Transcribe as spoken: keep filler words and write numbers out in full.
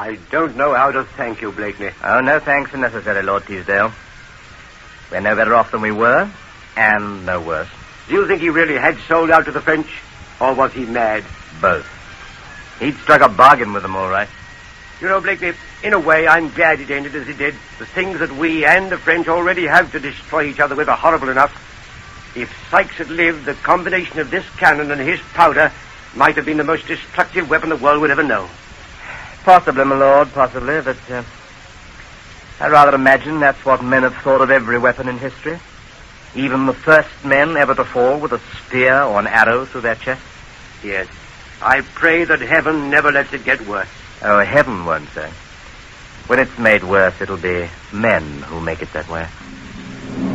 I don't know how to thank you, Blakeney. Oh, no thanks are necessary, Lord Teasdale. We're no better off than we were, and no worse. Do you think he really had sold out to the French, or was he mad? Both. He'd struck a bargain with them, all right. You know, Blakeney, in a way, I'm glad it ended as it did. The things that we and the French already have to destroy each other with are horrible enough. If Sykes had lived, the combination of this cannon and his powder might have been the most destructive weapon the world would ever know. Possibly, my lord, possibly, but uh, I rather imagine that's what men have thought of every weapon in history. Even the first men ever to fall with a spear or an arrow through their chest. Yes. I pray that heaven never lets it get worse. Oh, heaven won't, sir. When it's made worse, it'll be men who make it that way.